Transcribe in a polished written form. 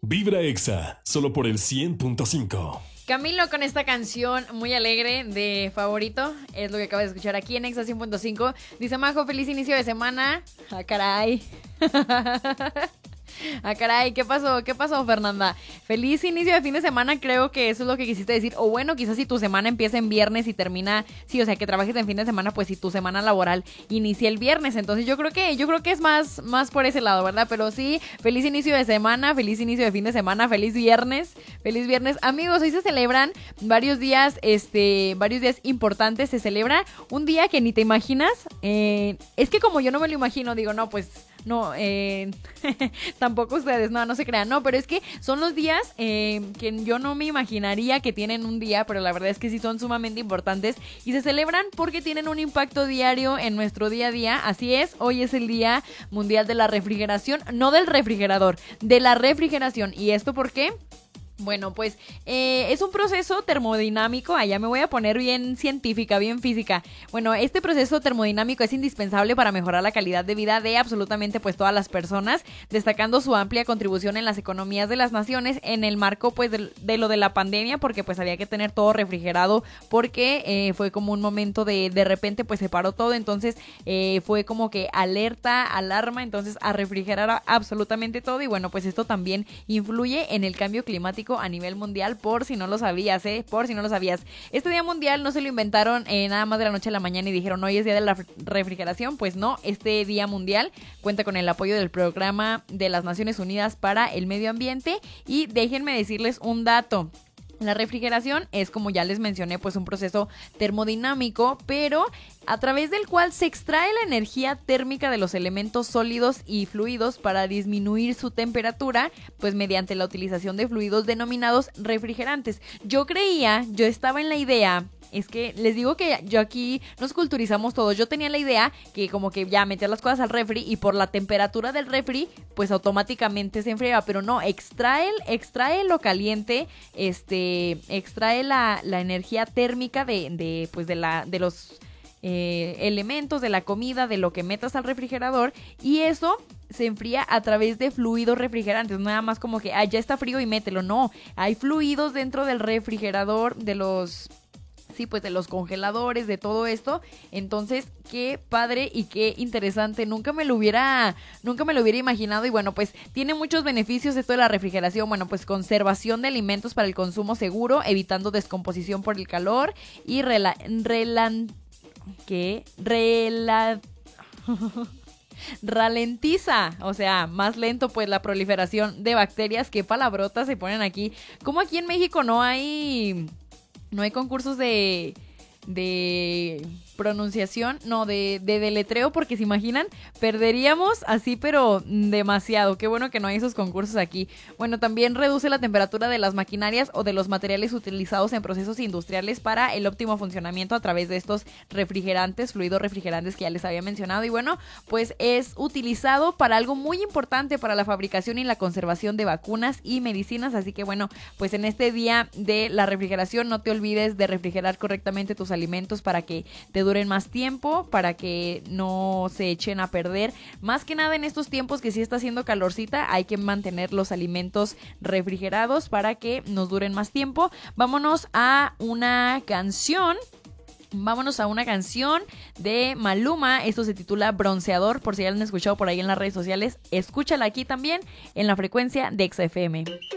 Vibra Exa, solo por el 100.5. Camilo con esta canción muy alegre de Favorito, es lo que acabas de escuchar aquí en Exa 100.5. Dice Majo, feliz inicio de semana. Ah, caray. Ah, caray, ¿qué pasó? ¿Qué pasó, Fernanda? Feliz inicio de fin de semana, creo que eso es lo que quisiste decir. O bueno, quizás si tu semana empieza en viernes y termina, sí, o sea, que trabajes en fin de semana, pues si tu semana laboral inicia el viernes. Entonces yo creo que es más por ese lado, ¿verdad? Pero sí, feliz inicio de semana, feliz inicio de fin de semana, feliz viernes. Feliz viernes. Amigos, hoy se celebran varios días importantes. Se celebra un día que ni te imaginas. Es que como yo no me lo imagino, digo, no, pues... No, tampoco ustedes, no se crean, no, pero es que son los días que yo no me imaginaría que tienen un día, pero la verdad es que sí son sumamente importantes y se celebran porque tienen un impacto diario en nuestro día a día. Así es, hoy es el Día Mundial de la Refrigeración, no del refrigerador, de la refrigeración. ¿Y esto por qué? Bueno, pues es un proceso termodinámico, allá me voy a poner bien científica, bien física. Bueno, este proceso termodinámico es indispensable para mejorar la calidad de vida de absolutamente pues todas las personas, destacando su amplia contribución en las economías de las naciones en el marco pues de lo de la pandemia, porque pues había que tener todo refrigerado, porque fue como un momento de repente pues se paró todo, entonces fue como que alerta, alarma, entonces a refrigerar absolutamente todo y bueno, pues esto también influye en el cambio climático a nivel mundial, por si no lo sabías, por si no lo sabías. Este día mundial no se lo inventaron nada más de la noche a la mañana y dijeron hoy es día de la refrigeración, pues no, este día mundial cuenta con el apoyo del programa de las Naciones Unidas para el Medio Ambiente y déjenme decirles un dato. La refrigeración es, como ya les mencioné, pues un proceso termodinámico, pero a través del cual se extrae la energía térmica de los elementos sólidos y fluidos para disminuir su temperatura, pues mediante la utilización de fluidos denominados refrigerantes. Yo estaba en la idea... Es que les digo que yo aquí nos culturizamos todos. Yo tenía la idea que como que ya meter las cosas al refri y por la temperatura del refri pues automáticamente se enfriaba, pero no, extrae lo caliente, extrae la energía térmica de los elementos de la comida, de lo que metas al refrigerador y eso se enfría a través de fluidos refrigerantes, nada más como que ya está frío y mételo, no, hay fluidos dentro del refrigerador, de los congeladores, de todo esto. Entonces, qué padre y qué interesante. Nunca me lo hubiera imaginado. Y bueno, pues tiene muchos beneficios esto de la refrigeración. Bueno, pues conservación de alimentos para el consumo seguro, evitando descomposición por el calor y ralentiza, o sea, más lento pues la proliferación de bacterias. Qué palabrotas se ponen aquí. Como aquí en México no hay concursos de pronunciación, no, de deletreo, porque se imaginan, perderíamos así, pero demasiado. Qué bueno que no hay esos concursos aquí. Bueno, también reduce la temperatura de las maquinarias o de los materiales utilizados en procesos industriales para el óptimo funcionamiento a través de estos refrigerantes, fluidos refrigerantes que ya les había mencionado. Y bueno, pues es utilizado para algo muy importante, para la fabricación y la conservación de vacunas y medicinas. Así que bueno, pues en este día de la refrigeración no te olvides de refrigerar correctamente tus alimentos para que te duren más tiempo, para que no se echen a perder. Más que nada en estos tiempos que sí está haciendo calorcita, hay que mantener los alimentos refrigerados para que nos duren más tiempo. Vámonos a una canción de Maluma. Esto se titula Bronceador, por si ya lo han escuchado por ahí en las redes sociales. Escúchala aquí también en la frecuencia de Exa FM.